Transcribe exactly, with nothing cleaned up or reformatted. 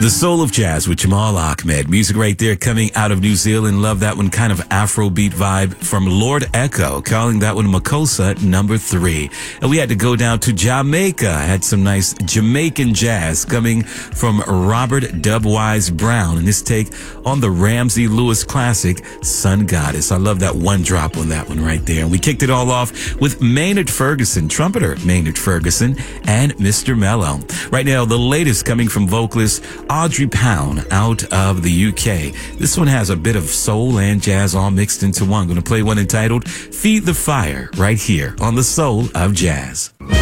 The Soul of Jazz with Jamal Ahmed. Music right there coming out of New Zealand. Love that one. Kind of Afrobeat vibe from Lord Echo, calling that one Makossa number three. And we had to go down to Jamaica. Had some nice Jamaican jazz coming from Robert Dubwise Brown and his take on the Ramsey Lewis classic, Sun Goddess. I love that one drop on that one right there. And we kicked it all off with Maynard Ferguson, trumpeter Maynard Ferguson, and Mister Mello. Right now, the latest coming from vocalist Audrey Pound out of the U K. This one has a bit of soul and jazz all mixed into one. I'm going to play one entitled Feed the Fire right here on The Soul of Jazz.